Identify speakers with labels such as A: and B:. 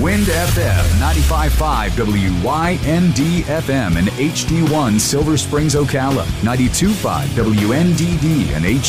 A: Wind FM 95.5 WYND FM and HD1 Silver Springs, Ocala. 92.5 WNDD and HD.